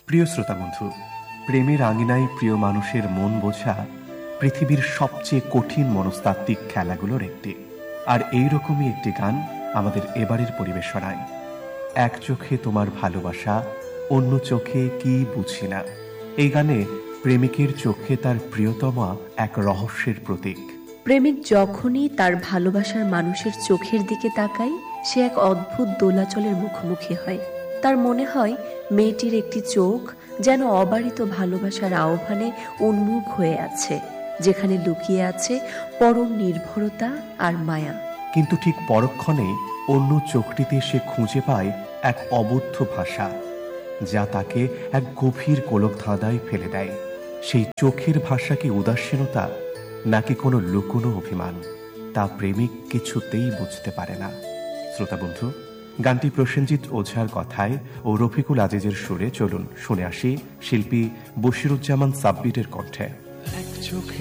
প্রিয় শ্রোতা বন্ধু, প্রেমের আঙিনায় প্রিয় মানুষের মন বোঝা পৃথিবীর সবচেয়ে কঠিন মনস্তাত্ত্বিক খেলাগুলোর একটি। আর এইরকমই একটি গান আমাদের এবারের পরিবেশনায়। এক চোখে তোমার ভালোবাসা, অন্য চোখে কি বুঝি না। এই গানে প্রেমিকের চোখে তার প্রিয়তমা এক রহস্যের প্রতীক। প্রেমিক যখনই তার ভালোবাসার মানুষের চোখের দিকে তাকায়, সে এক অদ্ভুত দোলাচলের মুখোমুখি হয়। তার মনে হয় মেয়েটির একটি চোখ যেন অবারিত ভালোবাসার আহ্বানে উন্মুখ হয়ে আছে, যেখানে লুকিয়ে আছে পরম নির্ভরতা আর মায়া। কিন্তু ঠিক পরক্ষণে অন্য চোখটিতে সে খুঁজে পায় এক অবুদ্ধ ভাষা, যা তাকে এক গভীর গোলকধাঁধায় ফেলে দেয়। সেই চোখের ভাষা কি উদাসীনতা, নাকি কোনো লুকোনো অভিমান, তা প্রেমিক কিছুতেই বুঝতে পারে না। শ্রোতা বন্ধু, গানটি প্রসেনজিৎ ওঝার কথায় ও রফিকুল আজিজের সুরে চলুন শুনে আসি শিল্পী বশিরুজ্জামান সাব্বিরের কণ্ঠে।